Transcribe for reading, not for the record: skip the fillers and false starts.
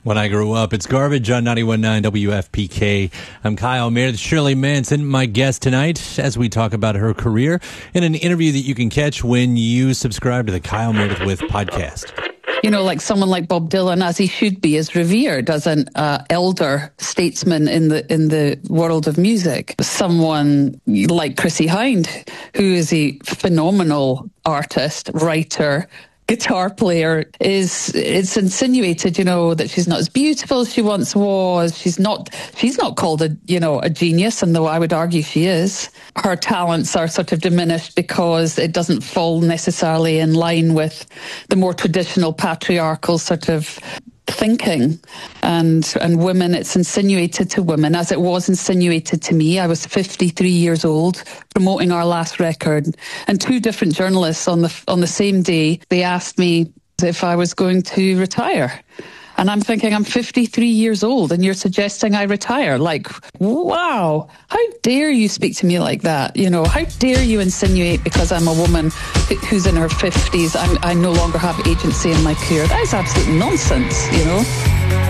When I grew up, it's garbage on 91.9 WFPK. I'm Kyle Meredith. Shirley Manson, my guest tonight, as we talk about her career in an interview that you can catch when you subscribe to the Kyle Meredith With podcast. You know, like someone like Bob Dylan, as he should be, is revered as an elder statesman in the world of music. Someone like Chrissie Hynde, who is a phenomenal artist, writer, guitar player, it's insinuated, you know, that she's not as beautiful as she once was. She's not called a genius, and though I would argue she is. Her talents are sort of diminished because it doesn't fall necessarily in line with the more traditional patriarchal sort of thinking and women. It's insinuated to women, as it was insinuated to me. I was 53 years old promoting our last record, and two different journalists on the same day, they asked me if I was going to retire. And I'm thinking, I'm 53 years old and you're suggesting I retire. Like, wow, how dare you speak to me like that? You know, how dare you insinuate because I'm a woman who's in her 50s, I no longer have agency in my career. That is absolute nonsense, you know.